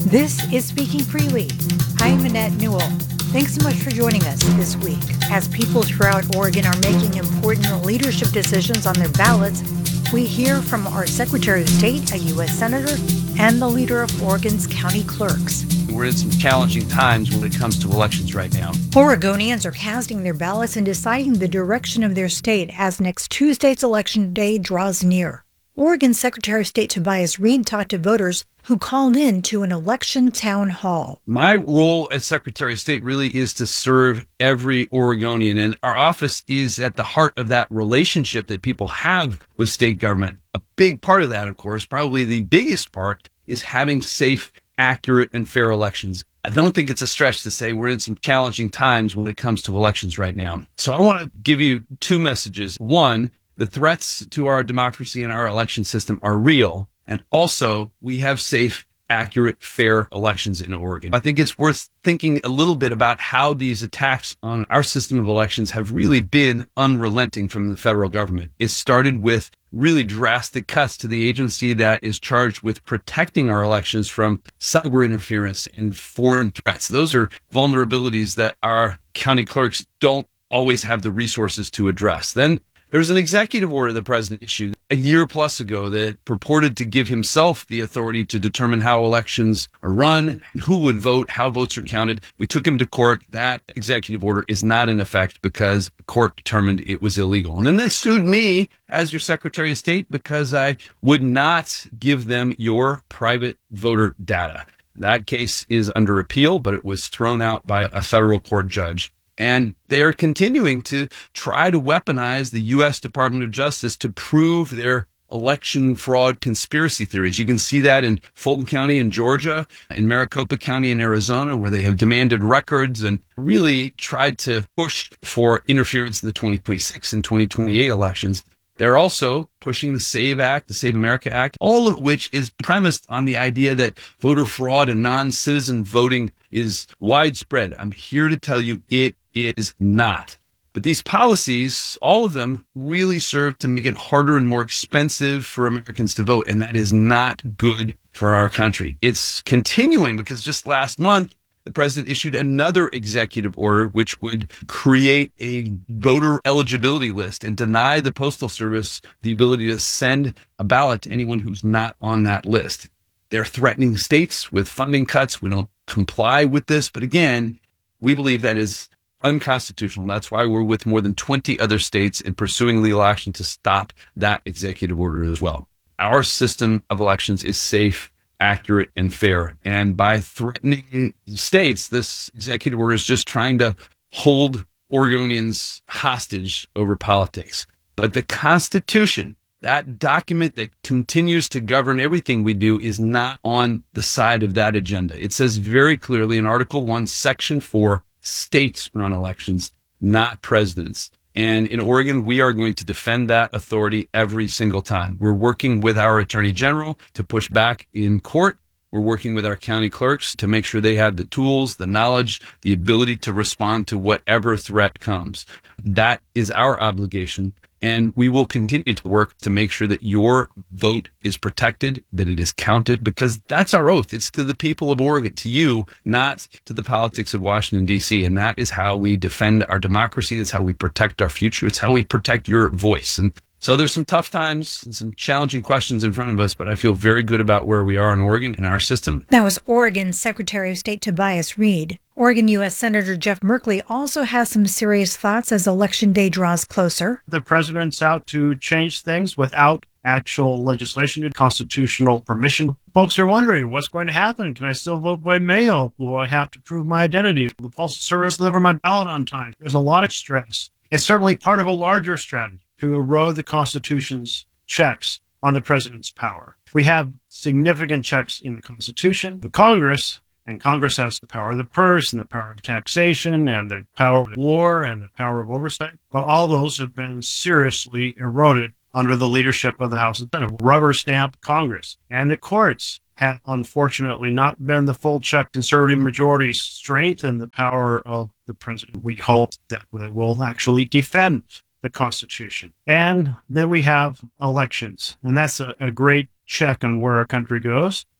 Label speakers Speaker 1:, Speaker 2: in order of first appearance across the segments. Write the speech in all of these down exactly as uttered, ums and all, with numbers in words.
Speaker 1: This is Speaking Freely. I'm Annette Newell. Thanks so much for joining us this week. As people throughout Oregon are making important leadership decisions on their ballots, we hear from our Secretary of State, a U S Senator, and the leader of Oregon's county clerks.
Speaker 2: We're in some challenging times when it comes to elections right now.
Speaker 1: Oregonians are casting their ballots and deciding the direction of their state as next Tuesday's election day draws near. Oregon Secretary of State Tobias Read talked to voters who called in to an election town hall.
Speaker 2: My role as Secretary of State really is to serve every Oregonian, and our office is at the heart of that relationship that people have with state government. A big part of that, of course, probably the biggest part, is having safe, accurate, and fair elections. I don't think it's a stretch to say we're in some challenging times when it comes to elections right now. So I want to give you two messages. One, the threats to our democracy and our election system are real. And also, we have safe, accurate, fair elections in Oregon. I think it's worth thinking a little bit about how these attacks on our system of elections have really been unrelenting from the federal government. It started with really drastic cuts to the agency that is charged with protecting our elections from cyber interference and foreign threats. Those are vulnerabilities that our county clerks don't always have the resources to address. Then there was an executive order the president issued a year plus ago that purported to give himself the authority to determine how elections are run, who would vote, how votes are counted. We took him to court. That executive order is not in effect because the court determined it was illegal. And then they sued me as your Secretary of State because I would not give them your private voter data. That case is under appeal, but it was thrown out by a federal court judge. And they're continuing to try to weaponize the U S Department of Justice to prove their election fraud conspiracy theories. You can see that in Fulton County in Georgia, in Maricopa County in Arizona, where they have demanded records and really tried to push for interference in the twenty twenty-six and twenty twenty-eight elections. They're also pushing the SAVE Act, the Save America Act, all of which is premised on the idea that voter fraud and non-citizen voting is widespread. I'm here to tell you it is not. But these policies, all of them, really serve to make it harder and more expensive for Americans to vote. And that is not good for our country. It's continuing because just last month, the president issued another executive order which would create a voter eligibility list and deny the Postal Service the ability to send a ballot to anyone who's not on that list. They're threatening states with funding cuts. We don't comply with this. But again, we believe that is unconstitutional. That's why we're with more than twenty other states in pursuing legal action to stop that executive order as well. Our system of elections is safe, accurate, and fair. And by threatening states, this executive order is just trying to hold Oregonians hostage over politics. But the Constitution, that document that continues to govern everything we do, is not on the side of that agenda. It says very clearly in Article one, Section four, states run elections, not presidents. And in Oregon, we are going to defend that authority every single time. We're working with our attorney general to push back in court. We're working with our county clerks to make sure they have the tools, the knowledge, the ability to respond to whatever threat comes. That is our obligation. And we will continue to work to make sure that your vote is protected, that it is counted, because that's our oath. It's to the people of Oregon, to you, not to the politics of Washington, D C. And that is how we defend our democracy. That's how we protect our future. It's how we protect your voice. And so there's some tough times and some challenging questions in front of us, but I feel very good about where we are in Oregon and our system.
Speaker 1: That was Oregon Secretary of State Tobias Read. Oregon U S Senator Jeff Merkley also has some serious thoughts as Election Day draws closer.
Speaker 3: The president's out to change things without actual legislation and constitutional permission. Folks are wondering, what's going to happen? Can I still vote by mail? Will I have to prove my identity? Will the Postal Service deliver my ballot on time? There's a lot of stress. It's certainly part of a larger strategy to erode the Constitution's checks on the president's power. We have significant checks in the Constitution. The Congress, and Congress has the power of the purse and the power of taxation and the power of war and the power of oversight. But all those have been seriously eroded under the leadership of the House and Senate. Rubber stamp Congress. And the courts have unfortunately not been the full check conservative majorities strengthen the power of the president. We hope that they will actually defend the Constitution. And then we have elections. And that's a, a great check on where our country goes.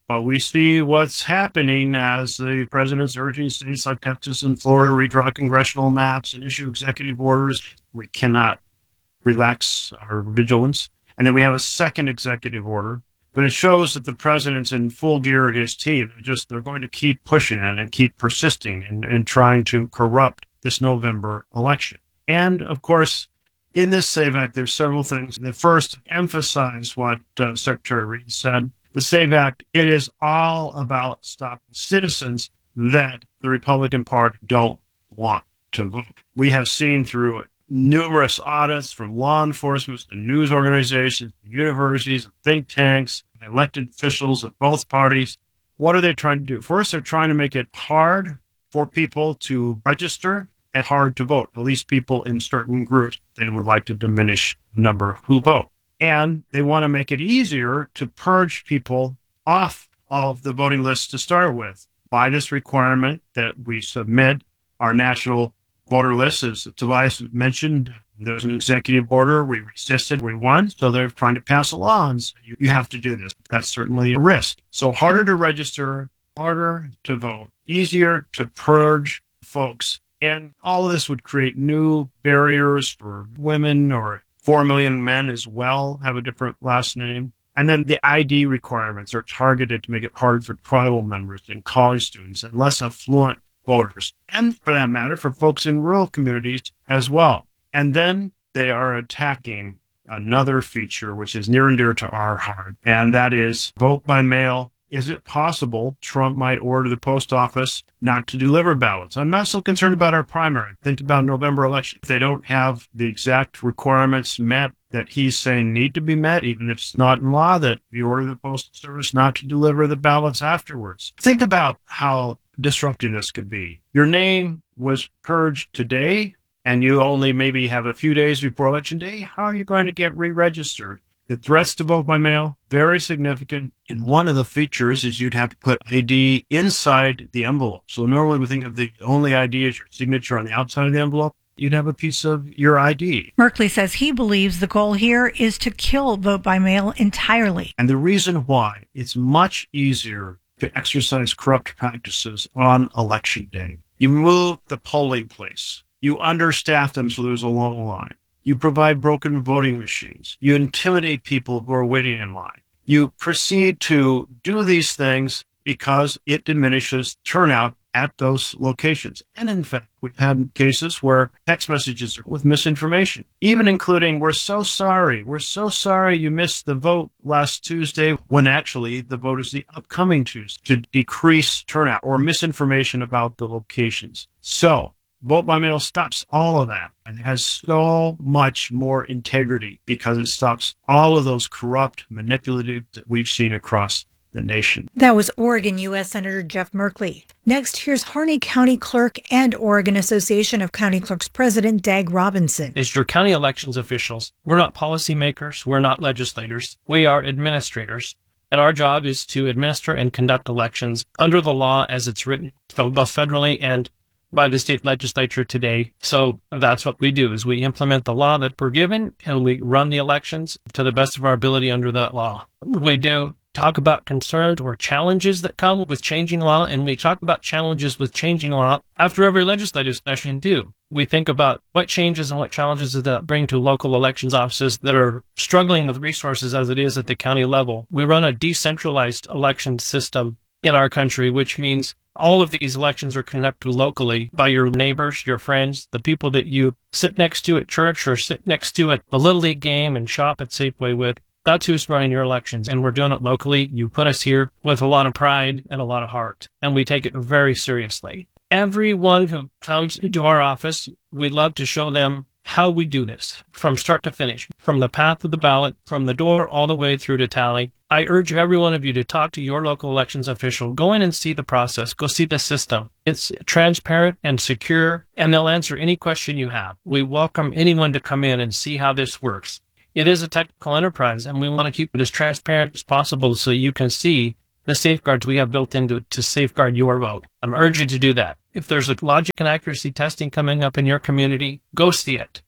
Speaker 3: But we see what's happening as the president's urging states like Texas and Florida redraw congressional maps and issue executive orders. We cannot relax our vigilance. And then we have a second executive order. But it shows that the president's in full gear at his team. They're just they're going to keep pushing it and keep persisting and, and trying to corrupt this November election. And of course, in this SAVE Act, there's several things. The first, emphasize what uh, Secretary Reed said. The SAVE Act, it is all about stopping citizens that the Republican Party don't want to vote. We have seen through it numerous audits from law enforcement to news organizations, universities, think tanks, elected officials of both parties. What are they trying to do? First, they're trying to make it hard for people to register and hard to vote, at least people in certain groups. They would like to diminish the number who vote. And they want to make it easier to purge people off of the voting list to start with by this requirement that we submit our national voter list. As Tobias mentioned, there's an executive order. We resisted, we won. So they're trying to pass a law and say, you, you have to do this. That's certainly a risk. So harder to register, harder to vote, easier to purge folks. And all of this would create new barriers for women, or four million men as well have a different last name. And then the I D requirements are targeted to make it hard for tribal members and college students and less affluent voters, and for that matter, for folks in rural communities as well. And then they are attacking another feature which is near and dear to our heart, and that is vote by mail. Is it possible Trump might order the post office not to deliver ballots? I'm not so concerned about our primary. Think about November election. If they don't have the exact requirements met that he's saying need to be met, even if it's not in law, that you order the postal service not to deliver the ballots afterwards. Think about how disruptive this could be. Your name was purged today, and you only maybe have a few days before election day. How are you going to get re-registered? The threats to vote by mail, very significant. And one of the features is you'd have to put I D inside the envelope. So normally we think of the only I D as your signature on the outside of the envelope. You'd have a piece of your I D.
Speaker 1: Merkley says he believes the goal here is to kill vote by mail entirely.
Speaker 3: And the reason why, it's much easier to exercise corrupt practices on election day. You move the polling place. You understaff them so there's a long line. You provide broken voting machines. You intimidate people who are waiting in line. You proceed to do these things because it diminishes turnout at those locations. And in fact, we've had cases where text messages are with misinformation, even including, we're so sorry, we're so sorry you missed the vote last Tuesday, when actually the vote is the upcoming Tuesday, to decrease turnout, or misinformation about the locations. So vote by mail stops all of that and has so much more integrity because it stops all of those corrupt, manipulative that we've seen across the nation.
Speaker 1: That was Oregon U S Senator Jeff Merkley. Next, here's Harney County Clerk and Oregon Association of County Clerks President Dag Robinson.
Speaker 4: As your county elections officials, we're not policymakers, we're not legislators, we are administrators. And our job is to administer and conduct elections under the law as it's written, both federally and by the state legislature today. So that's what we do, is we implement the law that we're given, and we run the elections to the best of our ability under that law. We do talk about concerns or challenges that come with changing law, and we talk about challenges with changing law after every legislative session too. We think about what changes and what challenges does that bring to local elections offices that are struggling with resources as it is at the county level. We run a decentralized election system in our country, which means all of these elections are conducted locally by your neighbors, your friends, the people that you sit next to at church or sit next to at the Little League game and shop at Safeway with. That's who's running your elections, and we're doing it locally. You put us here with a lot of pride and a lot of heart, and we take it very seriously. Everyone who comes into our office, we love to show them how we do this from start to finish, from the path of the ballot, from the door all the way through to tally. I urge every one of you to talk to your local elections official. Go in and see the process. Go see the system. It's transparent and secure, and they'll answer any question you have. We welcome anyone to come in and see how this works. It is a technical enterprise, and we want to keep it as transparent as possible so you can see the safeguards we have built into it to safeguard your vote. I'm urging you to do that. If there's a logic and accuracy testing coming up in your community, go see it.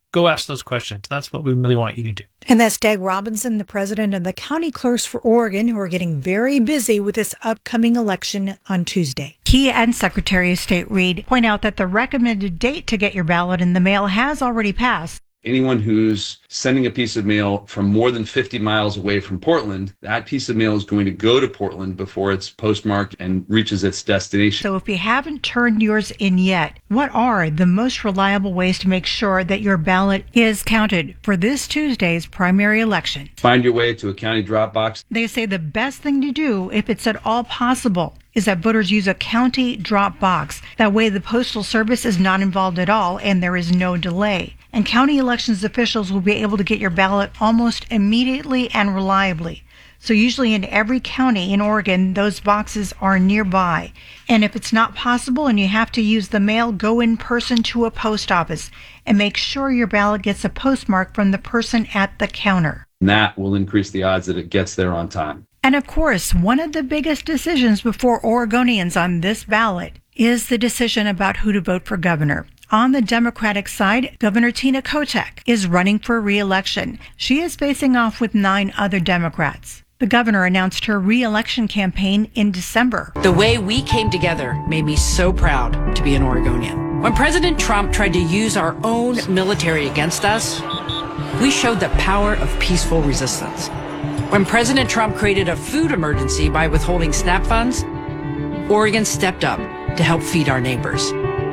Speaker 4: Go ask those questions. That's what we really want you to do.
Speaker 1: And that's Dag Robinson, the president of the county clerks for Oregon, who are getting very busy with this upcoming election on Tuesday. He and Secretary of State Reed point out that the recommended date to get your ballot in the mail has already passed.
Speaker 2: Anyone who's sending a piece of mail from more than fifty miles away from Portland, that piece of mail is going to go to Portland before it's postmarked and reaches its destination.
Speaker 1: So if you haven't turned yours in yet, what are the most reliable ways to make sure that your ballot is counted for this Tuesday's primary election?
Speaker 2: Find your way to a county drop box.
Speaker 1: They say the best thing to do, if it's at all possible, is that voters use a county drop box. That way the Postal Service is not involved at all and there is no delay. And county elections officials will be able to get your ballot almost immediately and reliably. So usually in every county in Oregon, those boxes are nearby. And if it's not possible and you have to use the mail, go in person to a post office and make sure your ballot gets a postmark from the person at the counter.
Speaker 2: And that will increase the odds that it gets there on time.
Speaker 1: And of course, one of the biggest decisions before Oregonians on this ballot is the decision about who to vote for governor. On the Democratic side, Governor Tina Kotek is running for re-election. She is facing off with nine other Democrats. The governor announced her re-election campaign in December.
Speaker 5: The way we came together made me so proud to be an Oregonian. When President Trump tried to use our own military against us, we showed the power of peaceful resistance. When President Trump created a food emergency by withholding SNAP funds, Oregon stepped up to help feed our neighbors.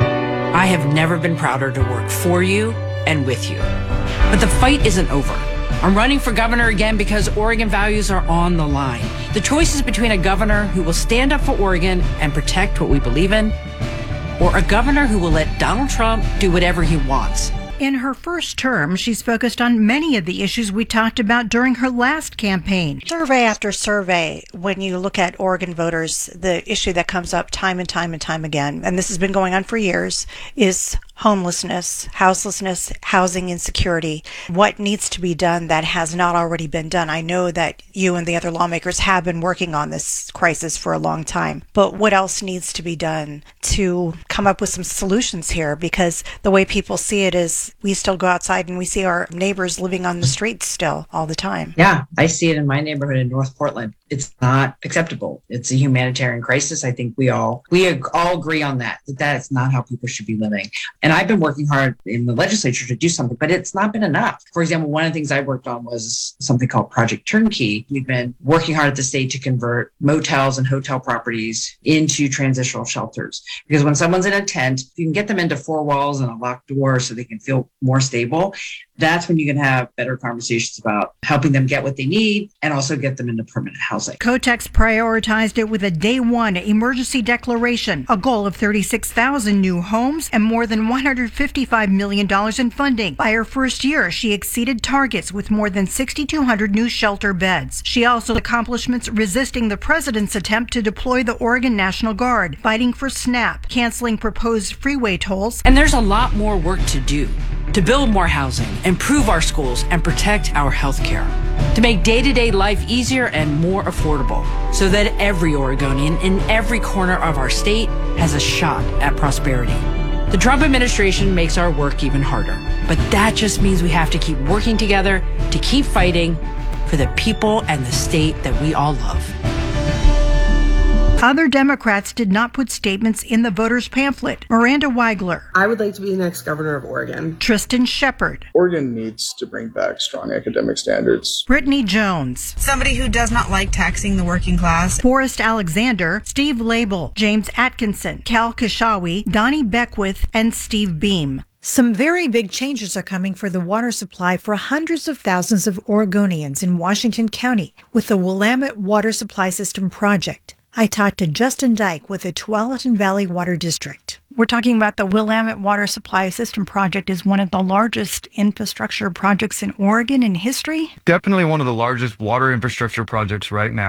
Speaker 5: I have never been prouder to work for you and with you. But the fight isn't over. I'm running for governor again because Oregon values are on the line. The choice is between a governor who will stand up for Oregon and protect what we believe in, or a governor who will let Donald Trump do whatever he wants.
Speaker 1: In her first term, she's focused on many of the issues we talked about during her last campaign. Survey after survey, when you look at Oregon voters, the issue that comes up time and time and time again, and this has been going on for years, is homelessness, houselessness, housing insecurity. What needs to be done that has not already been done? I know that you and the other lawmakers have been working on this crisis for a long time, but what else needs to be done to come up with some solutions here? Because the way people see it is we still go outside and we see our neighbors living on the streets still all the time.
Speaker 6: Yeah, I see it in my neighborhood in North Portland. It's not acceptable. It's a humanitarian crisis. I think we all we all agree on that, that that's not how people should be living. And I've been working hard in the legislature to do something, but it's not been enough. For example, one of the things I worked on was something called Project Turnkey. We've been working hard at the state to convert motels and hotel properties into transitional shelters. Because when someone's in a tent, if you can get them into four walls and a locked door so they can feel more stable, that's when you can have better conversations about helping them get what they need and also get them into permanent housing.
Speaker 1: Kotek's prioritized it with a day one emergency declaration, a goal of thirty-six thousand new homes and more than one hundred fifty-five million dollars in funding. By her first year, she exceeded targets with more than six thousand two hundred new shelter beds. She also had accomplishments resisting the president's attempt to deploy the Oregon National Guard, fighting for SNAP, canceling proposed freeway tolls.
Speaker 5: And there's a lot more work to do to build more housing, improve our schools, and protect our health care, to make day-to-day life easier and more affordable so that every Oregonian in every corner of our state has a shot at prosperity. The Trump administration makes our work even harder, but that just means we have to keep working together to keep fighting for the people and the state that we all love.
Speaker 1: Other Democrats did not put statements in the voters' pamphlet. Miranda Weigler.
Speaker 7: I would like to be the next governor of Oregon.
Speaker 1: Tristan Shepard.
Speaker 8: Oregon needs to bring back strong academic standards.
Speaker 1: Brittany Jones.
Speaker 9: Somebody who does not like taxing the working class.
Speaker 1: Forrest Alexander. Steve Label. James Atkinson. Cal Kashawi. Donnie Beckwith. And Steve Beam. Some very big changes are coming for the water supply for hundreds of thousands of Oregonians in Washington County with the Willamette Water Supply System project. I talked to Justin Dyke with the Tualatin Valley Water District. We're talking about the Willamette Water Supply System project is one of the largest infrastructure projects in Oregon in history.
Speaker 10: Definitely one of the largest water infrastructure projects right now.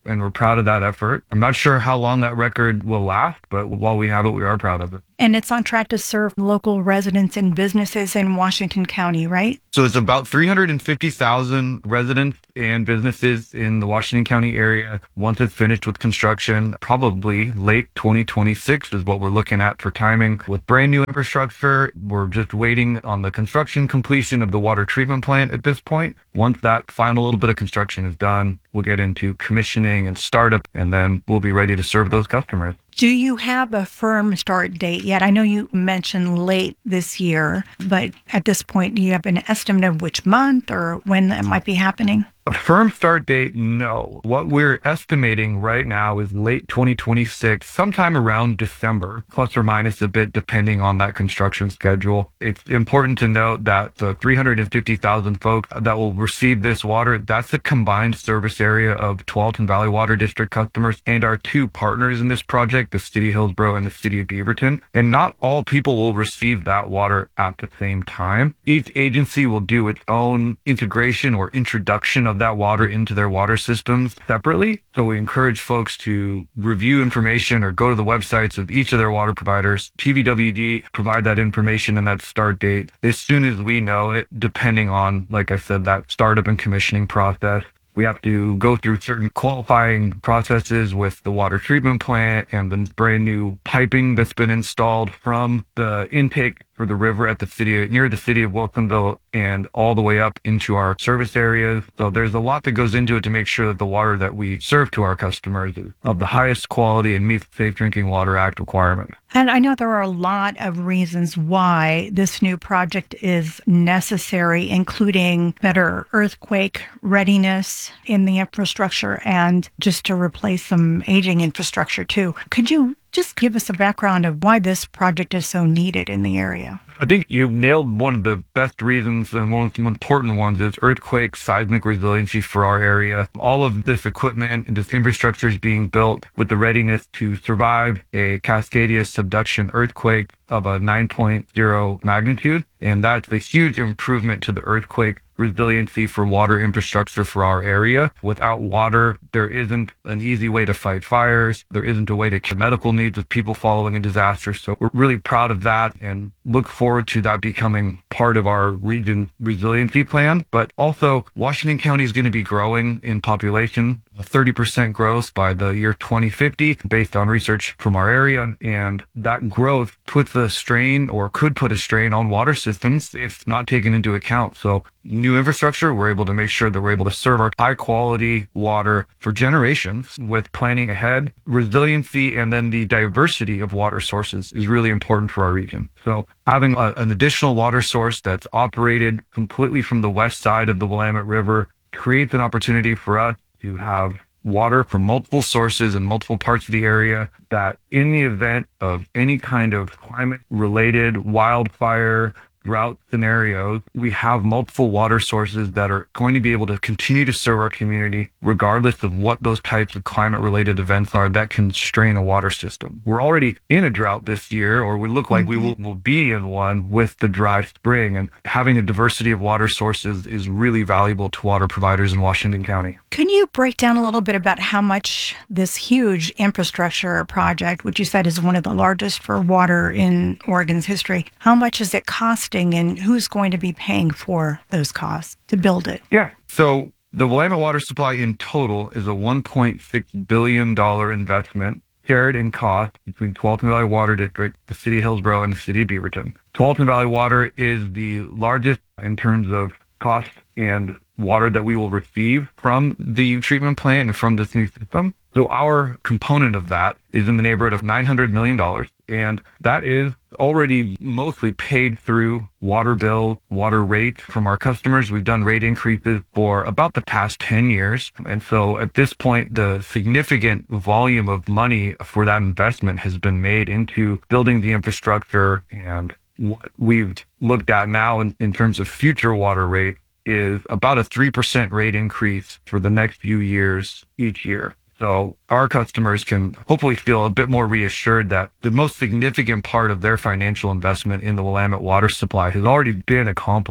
Speaker 10: and we're proud of that effort. I'm not sure how long that record will last, but while we have it, we are proud of it.
Speaker 1: And it's on track to serve local residents and businesses in Washington County, right?
Speaker 10: So it's about three hundred fifty thousand residents and businesses in the Washington County area. Once it's finished with construction, probably late twenty twenty-six is what we're looking at for timing. With brand new infrastructure, we're just waiting on the construction completion of the water treatment plant at this point. Once that final little bit of construction is done, we'll get into commissioning and startup, and then we'll be ready to serve those customers.
Speaker 1: Do you have a firm start date yet? I know you mentioned late this year, but at this point, do you have an estimate of which month or when that might be happening?
Speaker 10: A firm start date, no. What we're estimating right now is late twenty twenty-six, sometime around December, plus or minus a bit, depending on that construction schedule. It's important to note that the three hundred fifty thousand folks that will receive this water, that's a combined service area of Tualatin Valley Water District customers and our two partners in this project, the City of Hillsborough and the City of Beaverton. And not all people will receive that water at the same time. Each agency will do its own integration or introduction of that water into their water systems separately. So we encourage folks to review information or go to the websites of each of their water providers. T V W D provide that information and that start date as soon as we know it, depending on, like I said, that startup and commissioning process. We have to go through certain qualifying processes with the water treatment plant and the brand new piping that's been installed from the intake for the river at the city, near the city of Wilsonville, and all the way up into our service areas. So there's a lot that goes into it to make sure that the water that we serve to our customers is of the highest quality and meets the Safe Drinking Water Act requirement.
Speaker 1: And I know there are a lot of reasons why this new project is necessary, including better earthquake readiness in the infrastructure and just to replace some aging infrastructure too. Could you just give us a background of why this project is so needed in the area?
Speaker 10: I think you nailed one of the best reasons and one of the important ones is earthquake seismic resiliency for our area. All of this equipment and this infrastructure is being built with the readiness to survive a Cascadia subduction earthquake of a nine point oh magnitude. And that's a huge improvement to the earthquake resiliency for water infrastructure for our area. Without water, there isn't an easy way to fight fires. There isn't a way to care medical needs of people following a disaster. So we're really proud of that and look forward to that becoming part of our region resiliency plan. But also, Washington County is going to be growing in population, a thirty percent growth by the year twenty fifty, based on research from our area. And that growth puts a strain or could put a strain on water systems if not taken into account. So new infrastructure, we're able to make sure that we're able to serve our high quality water for generations with planning ahead. Resiliency and then the diversity of water sources is really important for our region. So having a, an additional water source that's operated completely from the west side of the Willamette River creates an opportunity for us to have water from multiple sources in multiple parts of the area, that in the event of any kind of climate related wildfire drought scenarios, we have multiple water sources that are going to be able to continue to serve our community regardless of what those types of climate related events are that can strain a water system. We're already in a drought this year, or we look like mm-hmm. we will, will be in one with the dry spring, and having a diversity of water sources is really valuable to water providers in Washington County.
Speaker 1: Can you break down a little bit about how much this huge infrastructure project, which you said is one of the largest for water in Oregon's history, how much is it costing and who's going to be paying for those costs to build it?
Speaker 10: Yeah. So the Willamette Water Supply in total is a one point six billion dollars investment shared in cost between Tualatin Valley Water District, the City of Hillsborough, and the City of Beaverton. Tualatin Valley Water is the largest in terms of cost and water that we will receive from the treatment plant and from this new system. So our component of that is in the neighborhood of nine hundred million dollars. And that is already mostly paid through water bill, water rate from our customers. We've done rate increases for about the past ten years. And so at this point, the significant volume of money for that investment has been made into building the infrastructure. And what we've looked at now in, in terms of future water rate is about a three percent rate increase for the next few years each year. So our customers can hopefully feel a bit more reassured that the most significant part of their financial investment in the Willamette Water Supply has already been accomplished.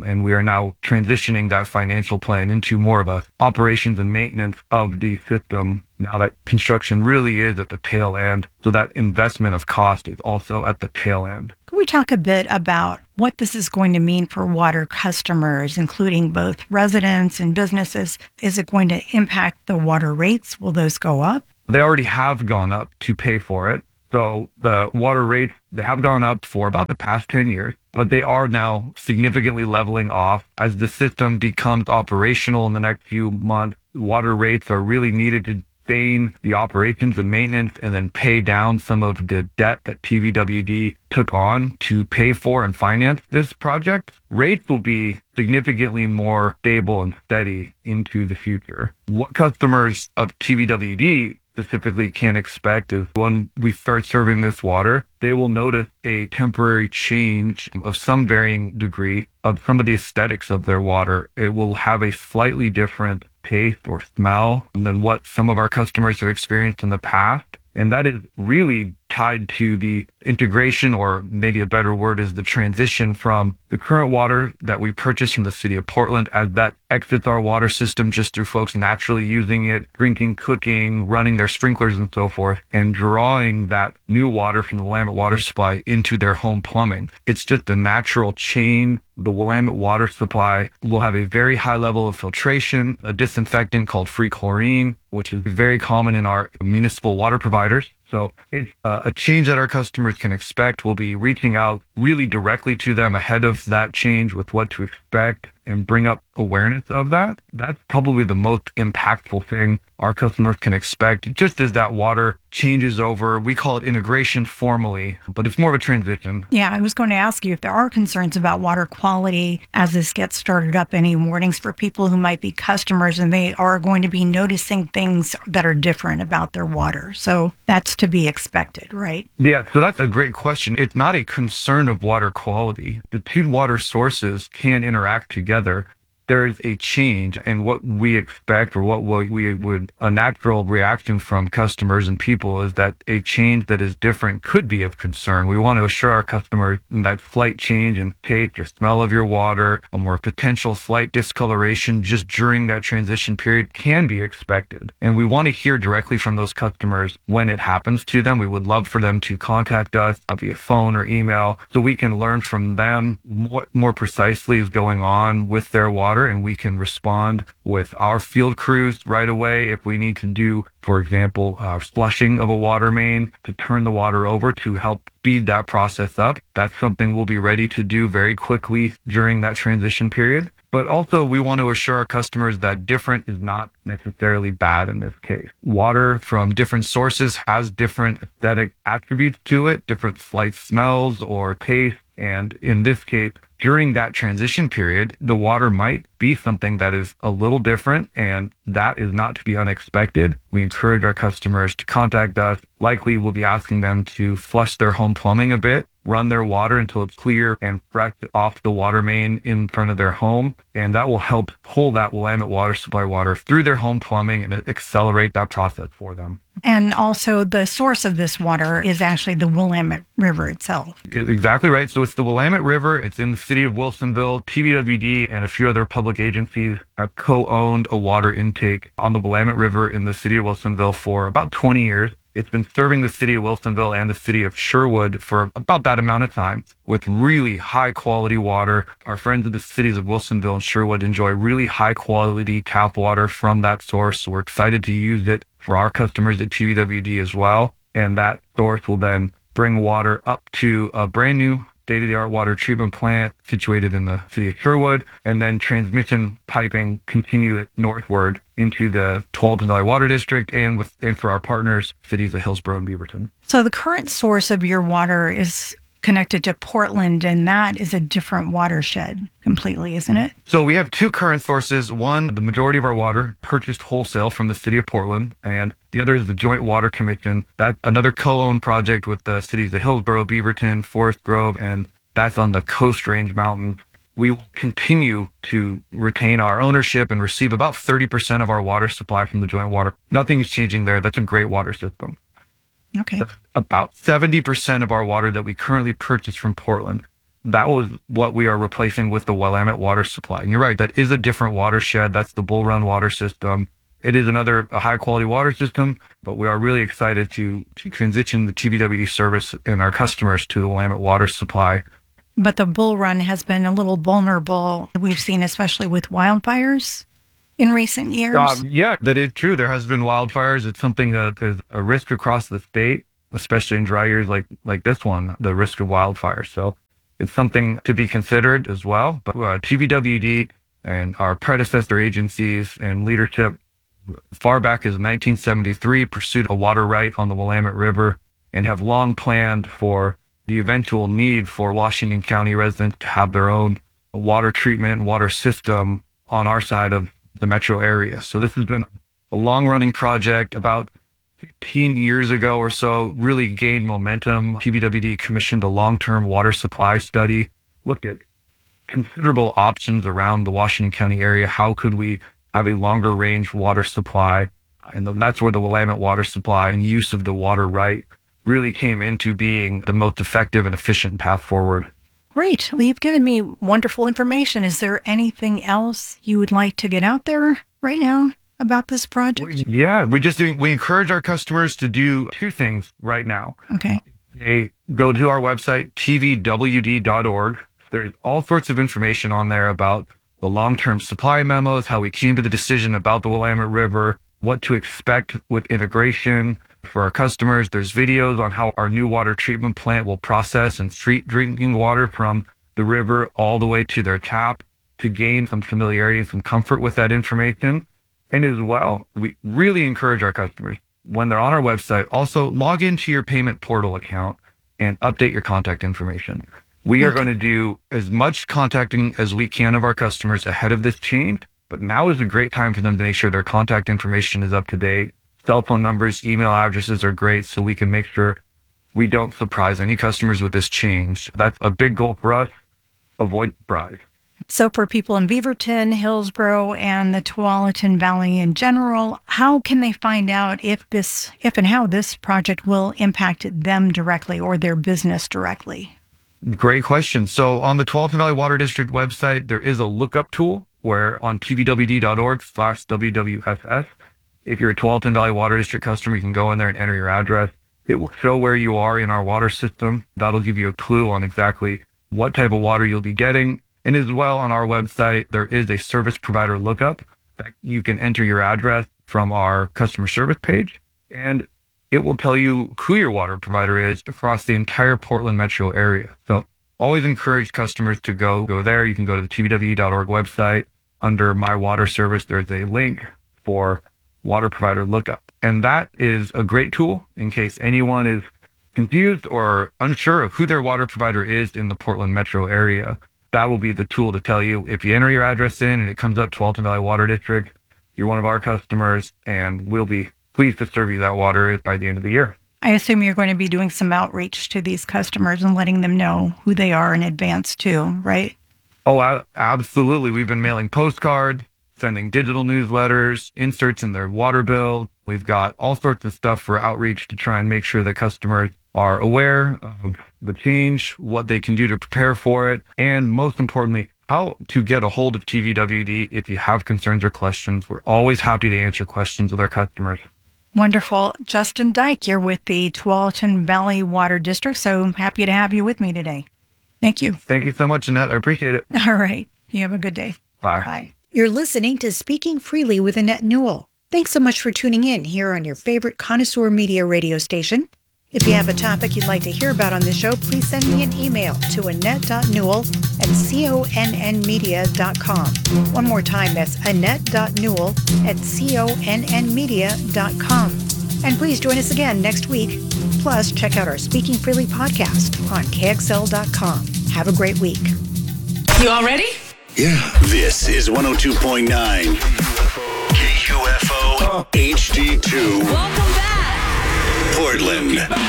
Speaker 10: And we are now transitioning that financial plan into more of a operations and maintenance of the system now that construction really is at the tail end. So that investment of cost is also at the tail end.
Speaker 1: Can we talk a bit about what this is going to mean for water customers, including both residents and businesses? Is it going to impact the water rates? Will those go up?
Speaker 10: They already have gone up to pay for it. So the water rates, they have gone up for about the past ten years, but they are now significantly leveling off as the system becomes operational in the next few months. Water rates are really needed to sustain the operations and maintenance and then pay down some of the debt that T V W D took on to pay for and finance this project. Rates will be significantly more stable and steady into the future. What customers of T V W D specifically can expect is when we start serving this water, they will notice a temporary change of some varying degree of some of the aesthetics of their water. It will have a slightly different taste or smell than what some of our customers have experienced in the past. And that is really tied to the integration, or maybe a better word is the transition from the current water that we purchase from the city of Portland, as that exits our water system just through folks naturally using it, drinking, cooking, running their sprinklers and so forth, and drawing that new water from the Willamette water supply into their home plumbing. It's just a natural chain. The Willamette water supply will have a very high level of filtration, a disinfectant called free chlorine, which is very common in our municipal water providers. So it's uh, a change that our customers can expect. We'll be reaching out really directly to them ahead of that change with what to expect and bring up awareness of that. That's probably the most impactful thing our customers can expect. Just as that water changes over, we call it integration formally, but it's more of a transition.
Speaker 1: Yeah, I was going to ask you if there are concerns about water quality as this gets started up, any warnings for people who might be customers and they are going to be noticing things that are different about their water. So that's to be expected, right?
Speaker 10: Yeah, so that's a great question. It's not a concern of water quality. The two water sources can interact together. There is a change, and what we expect, or what we would, a natural reaction from customers and people is that a change that is different could be of concern. We want to assure our customers that slight change in taste or smell of your water, a more potential slight discoloration just during that transition period can be expected. And we want to hear directly from those customers when it happens to them. We would love for them to contact us via phone or email so we can learn from them what more precisely is going on with their water, and we can respond with our field crews right away if we need to do, for example, uh, flushing of a water main to turn the water over to help speed that process up. That's something we'll be ready to do very quickly during that transition period. But also, we want to assure our customers that different is not necessarily bad in this case. Water from different sources has different aesthetic attributes to it, different slight smells or taste. And in this case, during that transition period, the water might be something that is a little different, and that is not to be unexpected. We encourage our customers to contact us. Likely, we'll be asking them to flush their home plumbing a bit, run their water until it's clear and fresh off the water main in front of their home. And that will help pull that Willamette water supply water through their home plumbing and accelerate that process for them.
Speaker 1: And also the source of this water is actually the Willamette River itself.
Speaker 10: Exactly right. So it's the Willamette River. It's in the city of Wilsonville. T V W D and a few other public agencies have co-owned a water intake on the Willamette River in the city of Wilsonville for about twenty years. It's been serving the city of Wilsonville and the city of Sherwood for about that amount of time with really high quality water. Our friends in the cities of Wilsonville and Sherwood enjoy really high quality tap water from that source. So we're excited to use it for our customers at T V W D as well. And that source will then bring water up to a brand new state-of-the-art water treatment plant situated in the city of Sherwood, and then transmission piping continue it northward into the Tualatin Valley Water District and with and for our partners, cities of Hillsborough and Beaverton.
Speaker 1: So the current source of your water is connected to Portland, and that is a different watershed completely, isn't it?
Speaker 10: So we have two current sources. One, the majority of our water purchased wholesale from the city of Portland, and the other is the Joint Water Commission. That's another co-owned project with the cities of Hillsborough, Beaverton, Forest Grove, and that's on the Coast Range Mountains. We will continue to retain our ownership and receive about thirty percent of our water supply from the Joint Water. Nothing's changing there. That's a great water system.
Speaker 1: Okay.
Speaker 10: That's about seventy percent of our water that we currently purchase from Portland that was what we are replacing with the Willamette water supply. And you're right, that is a different watershed. That's the Bull Run water system. It is another a high quality water system, but we are really excited to, to transition the T V W D service and our customers to the Willamette water supply.
Speaker 1: But the Bull Run has been a little vulnerable, we've seen, especially with wildfires in recent years.
Speaker 10: Um, yeah, that is true. There has been wildfires. It's something that there's a risk across the state, especially in dry years like, like this one, the risk of wildfire. So it's something to be considered as well. But uh, T V W D and our predecessor agencies and leadership far back as nineteen seventy-three pursued a water right on the Willamette River and have long planned for the eventual need for Washington County residents to have their own water treatment and water system on our side of the metro area. So this has been a long-running project. About fifteen years ago or so, really gained momentum. T V W D commissioned a long-term water supply study, looked at considerable options around the Washington County area. How could we have a longer range water supply? And that's where the Willamette water supply and use of the water right really came into being the most effective and efficient path forward.
Speaker 1: Great. Well, you've given me wonderful information. Is there anything else you would like to get out there right now about this project?
Speaker 10: Yeah, we just do, we encourage our customers to do two things right now.
Speaker 1: Okay.
Speaker 10: They go to our website, T V W D dot org. There's all sorts of information on there about the long-term supply memos, how we came to the decision about the Willamette River, what to expect with integration for our customers. There's videos on how our new water treatment plant will process and treat drinking water from the river all the way to their tap to gain some familiarity and some comfort with that information. And as well, we really encourage our customers, when they're on our website, also log into your payment portal account and update your contact information. We are going to do as much contacting as we can of our customers ahead of this change, but now is a great time for them to make sure their contact information is up to date. Cell phone numbers, email addresses are great, so we can make sure we don't surprise any customers with this change. That's a big goal for us. Avoid surprise.
Speaker 1: So for people in Beaverton, Hillsborough, and the Tualatin Valley in general, how can they find out if this, if and how this project will impact them directly or their business directly?
Speaker 10: Great question. So on the Tualatin Valley Water District website, there is a lookup tool where on T V W D dot org slash W W S S, if you're a Tualatin Valley Water District customer, you can go in there and enter your address. It will show where you are in our water system. That'll give you a clue on exactly what type of water you'll be getting. And as well, on our website, there is a service provider lookup that you can enter your address from our customer service page, and it will tell you who your water provider is across the entire Portland metro area. So always encourage customers to go, go there. You can go to the T V W D dot org website. Under My Water Service, there's a link for water provider lookup. And that is a great tool in case anyone is confused or unsure of who their water provider is in the Portland metro area. That will be the tool to tell you if you enter your address in and it comes up Tualatin Valley Water District, you're one of our customers, and we'll be pleased to serve you that water by the end of the year.
Speaker 1: I assume you're going to be doing some outreach to these customers and letting them know who they are in advance too, right?
Speaker 10: Oh, absolutely. We've been mailing postcards, sending digital newsletters, inserts in their water bill. We've got all sorts of stuff for outreach to try and make sure that customers are aware of the change, what they can do to prepare for it, and most importantly, how to get a hold of T V W D if you have concerns or questions. We're always happy to answer questions with our customers.
Speaker 1: Wonderful. Justin Dyke, you're with the Tualatin Valley Water District, so I'm happy to have you with me today. Thank you.
Speaker 10: Thank you so much, Annette. I appreciate it.
Speaker 1: All right. You have a good day.
Speaker 10: Bye.
Speaker 1: Bye. You're listening to Speaking Freely with Annette Newell. Thanks so much for tuning in here on your favorite Connoisseur Media radio station. If you have a topic you'd like to hear about on the show, please send me an email to annette dot newell at conn media dot com. One more time, that's annette dot newell at conn media dot com. And please join us again next week. Plus, check out our Speaking Freely podcast on K X L dot com. Have a great week.
Speaker 5: You all ready?
Speaker 11: Yeah. This is one oh two point nine K U F O H D two.
Speaker 5: Welcome back.
Speaker 11: Portland.